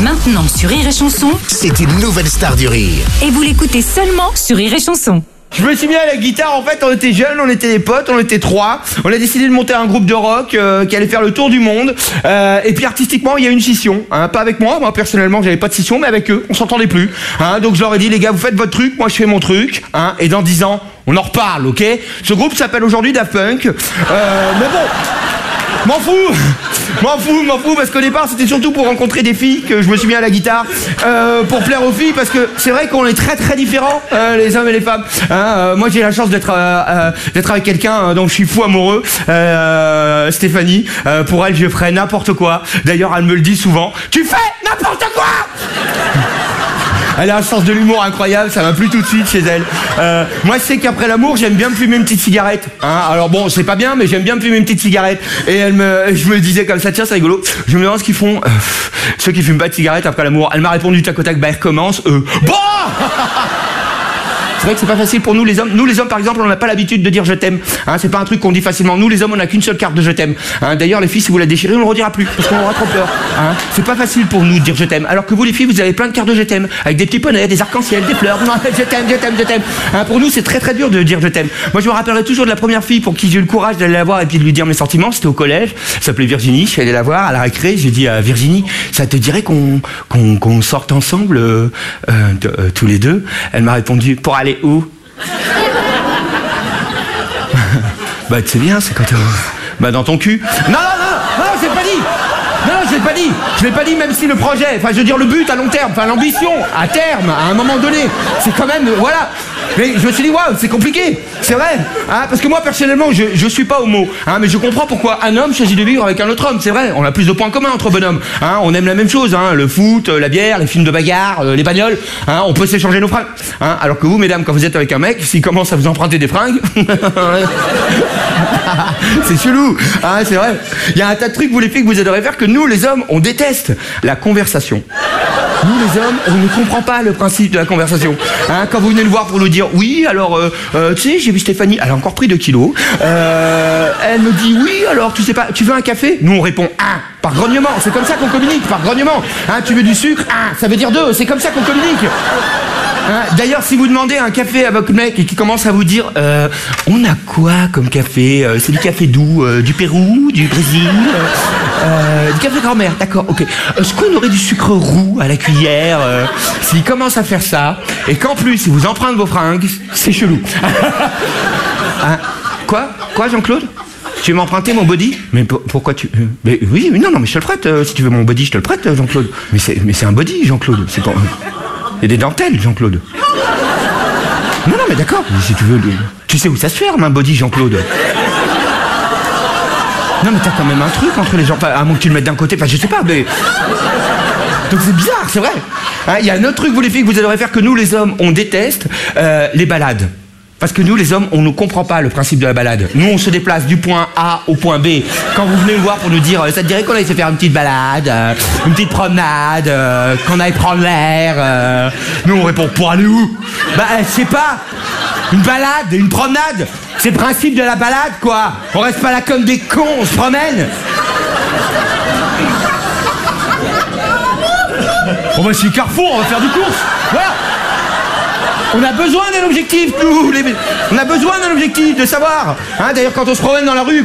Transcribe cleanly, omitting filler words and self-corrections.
Maintenant sur Rire et Chanson, C'est une nouvelle star du rire. et vous l'écoutez seulement sur Rire et Chanson. Je me suis mis à la guitare, en fait, on était jeunes, on était des potes, on était 3. On a décidé de monter un groupe de rock qui allait faire le tour du monde. Et puis artistiquement, il y a une scission. Hein, pas avec moi personnellement, j'avais pas de scission, mais avec eux, on s'entendait plus. Hein, donc je leur ai dit, les gars, vous faites votre truc, moi je fais mon truc. Hein, et dans 10 ans, on en reparle, ok? Ce groupe s'appelle aujourd'hui Daft Punk. Mais bon... M'en fous, parce qu'au départ c'était surtout pour rencontrer des filles que je me suis mis à la guitare, pour plaire aux filles, parce que c'est vrai qu'on est très très différents, les hommes et les femmes. Hein, moi j'ai la chance d'être avec quelqu'un dont je suis fou amoureux, Stéphanie. Pour elle je ferais n'importe quoi. D'ailleurs elle me le dit souvent. Tu fais n'importe quoi. Elle a un sens de l'humour incroyable, ça m'a plu tout de suite chez elle. Moi, je sais qu'après l'amour, j'aime bien me fumer une petite cigarette. Hein, alors bon, c'est pas bien, mais j'aime bien me fumer une petite cigarette. Et je me disais comme ça, tiens, c'est rigolo. Je me demande ce qu'ils font, ceux qui fument pas de cigarette après l'amour. Elle m'a répondu tac au tac, bah, elle recommence. Bon. C'est vrai que c'est pas facile pour nous les hommes. Nous les hommes par exemple on n'a pas l'habitude de dire je t'aime. Hein, c'est pas un truc qu'on dit facilement. Nous les hommes on n'a qu'une seule carte de je t'aime. Hein, d'ailleurs les filles si vous la déchirez on le redira plus parce qu'on aura trop peur. Hein, c'est pas facile pour nous de dire je t'aime. Alors que vous les filles vous avez plein de cartes de je t'aime avec des petits poneys, des arcs-en-ciel, des fleurs. Non, je t'aime. Hein, pour nous c'est très très dur de dire je t'aime. Moi je me rappellerai toujours de la première fille pour qui j'ai eu le courage d'aller la voir et puis de lui dire mes sentiments. C'était au collège. Elle s'appelait Virginie. Je suis allé la voir à la récré. J'ai dit Virginie, ça te dirait qu'on sorte ensemble tous les deux. Elle m'a répondu pour aller où? Bah tu sais bien, c'est quand bah dans ton cul. Non, je l'ai pas dit. Non, je l'ai pas dit même si le projet, enfin je veux dire le but à long terme, enfin l'ambition à terme, à un moment donné, c'est quand même, voilà. Mais je me suis dit waouh, c'est compliqué, c'est vrai. Hein, parce que moi personnellement, je suis pas homo, hein, mais je comprends pourquoi un homme choisit de vivre avec un autre homme, c'est vrai. On a plus de points communs entre bonhommes. Hein, on aime la même chose, hein, le foot, la bière, les films de bagarre, les bagnoles. Hein, on peut s'échanger nos fringues. Hein, alors que vous, mesdames, quand vous êtes avec un mec, s'il commence à vous emprunter des fringues, c'est chelou. Hein, c'est vrai. Il y a un tas de trucs, vous les filles, que vous adorez faire que nous, les hommes, on déteste. La conversation. Nous, les hommes, on ne comprend pas le principe de la conversation. Hein, quand vous venez nous voir pour nous dire oui, alors, tu sais, j'ai vu Stéphanie, elle a encore pris 2 kilos. Elle me dit oui, alors, tu sais pas, tu veux un café? Nous, on répond par grognement. C'est comme ça qu'on communique, par grognement. Hein, tu veux du sucre? Ça veut dire 2. C'est comme ça qu'on communique. Hein, d'ailleurs, si vous demandez un café à votre mec et qu'il commence à vous dire on a quoi comme café? C'est du café d'où? Du Pérou? Du Brésil? Du café grand-mère, d'accord, ok. Est-ce qu'on aurait du sucre roux à la cuillère? S'il commence à faire ça, et qu'en plus il vous emprunte vos fringues, c'est chelou. Hein, quoi Jean-Claude? Tu veux m'emprunter mon body? Mais pourquoi tu... mais oui, non, mais je te le prête. Si tu veux mon body, je te le prête, Jean-Claude. Mais c'est un body, Jean-Claude. C'est pas... Il y a des dentelles, Jean-Claude. Non, mais d'accord. Si tu veux... Tu sais où ça se ferme, un body, Jean-Claude? Non, mais t'as quand même un truc entre les gens. Enfin, à moins que tu le mettes d'un côté, enfin, je sais pas, mais... Donc c'est bizarre, c'est vrai. Hein, il y a un autre truc, vous les filles, que vous adorez faire que nous, les hommes, on déteste, les balades. Parce que nous, les hommes, on ne comprend pas le principe de la balade. Nous, on se déplace du point A au point B. Quand vous venez nous voir pour nous dire, ça te dirait qu'on aille se faire une petite balade, une petite promenade, qu'on aille prendre l'air. Nous, on répond, pour aller où? Bah, je sais pas. Une balade, une promenade. C'est le principe de la balade, quoi. On reste pas là comme des cons, on se promène. On va chez Carrefour, on va faire du course. Voilà. On a besoin d'un objectif, nous. On a besoin d'un objectif, de savoir. Hein, d'ailleurs, quand on se promène dans la rue,